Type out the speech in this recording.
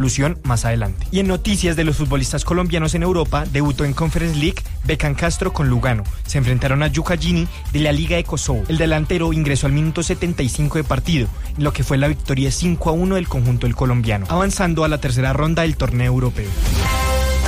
conclusión más adelante. Y en noticias de los futbolistas colombianos en Europa, debutó en Conference League Beckham Castro con Lugano. Se enfrentaron a Yuka Gini de la Liga de Kosovo. El delantero ingresó al minuto 75 de partido, en lo que fue la victoria 5-1 del conjunto del colombiano, avanzando a la tercera ronda del torneo europeo.